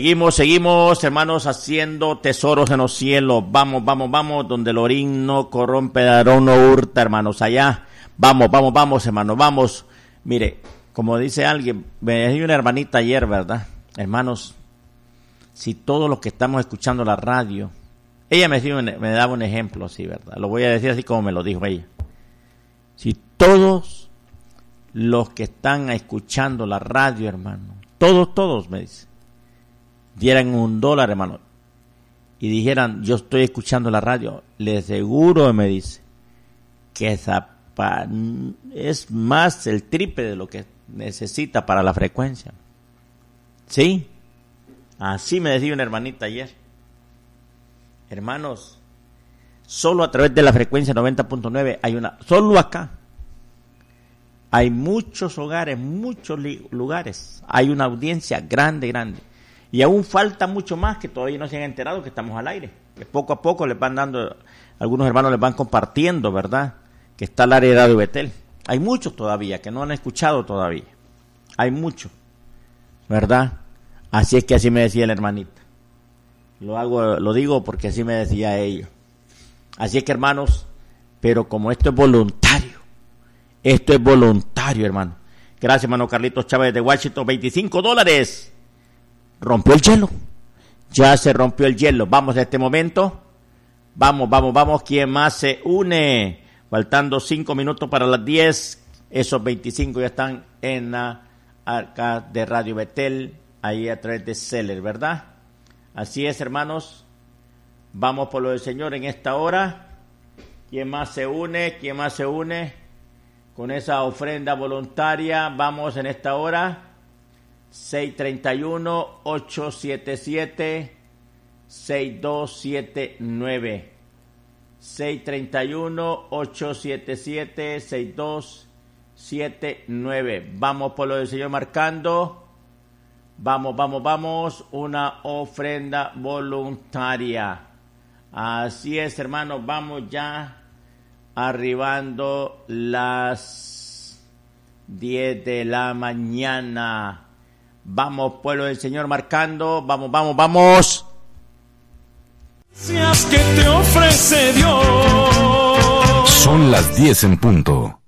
seguimos, hermanos, haciendo tesoros en los cielos. Vamos, donde el orín no corrompe, el Aarón no hurta, hermanos, allá. Vamos, hermanos, vamos. Mire, como dice alguien, me dijo una hermanita ayer, ¿verdad? Hermanos, si todos los que estamos escuchando la radio, ella me daba un ejemplo así, ¿verdad? Lo voy a decir así como me lo dijo ella. Si todos los que están escuchando la radio, hermano, todos, me dice, dieran $1, hermano, y dijeran, yo estoy escuchando la radio, le aseguro, me dice, que es más el triple de lo que necesita para la frecuencia. ¿Sí? Así me decía una hermanita ayer. Hermanos, solo a través de la frecuencia 90.9 solo acá, hay muchos hogares, muchos lugares, hay una audiencia grande, y aún falta mucho más que todavía no se han enterado que estamos al aire, que poco a poco les van dando, algunos hermanos les van compartiendo, ¿verdad?, que está al aire de Radio Betel. Hay muchos todavía que no han escuchado todavía, hay muchos, ¿verdad? Así es que así me decía la hermanita, lo digo porque así me decía ella. Así es que, hermanos, pero como esto es voluntario, hermano. Gracias, hermano Carlitos Chávez de Washington, $25. Rompió el hielo. Ya se rompió el hielo. Vamos a este momento. Vamos. ¿Quién más se une? Faltando 5 minutos para las 10. Esos 25 ya están en la arca de Radio Betel, ahí a través de Seller, ¿verdad? Así es, hermanos. Vamos por lo del Señor en esta hora. ¿Quién más se une con esa ofrenda voluntaria? Vamos en esta hora. 631-877-6279. 631-877-6279. Vamos por lo del Señor marcando. Vamos. Una ofrenda voluntaria. Así es, hermanos. Vamos ya arribando las 10 de la mañana. Vamos, pueblo del Señor, marcando. Vamos. Que te ofrece Dios. Son las 10 en punto.